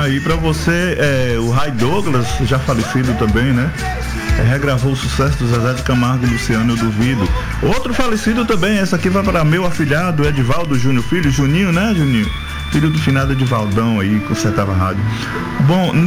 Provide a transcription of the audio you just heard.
Aí pra você, o Ray Douglas, já falecido também, né? Regravou o sucesso do Zezé de Camargo e Luciano, Eu Duvido. Outro falecido também, essa aqui vai para meu afilhado Edivaldo Júnior Filho, Juninho, né, Juninho? Filho do finado Edivaldão aí, consertava a rádio. Bom,